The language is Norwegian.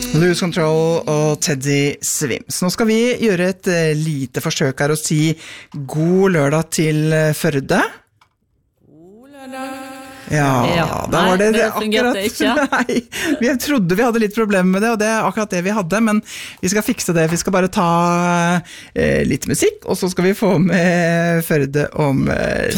Lose Control og Teddy Swims. Nå skal vi gjøre et lite forsøk her og si god lørdag til Førde. God lørdag. Ja, da var det akkurat ikke. Nei, vi trodde vi hadde litt problemer med det, og det akkurat det vi hadde, men vi skal fikse det. Vi skal bare ta litt musikk, og så skal vi få med Førde om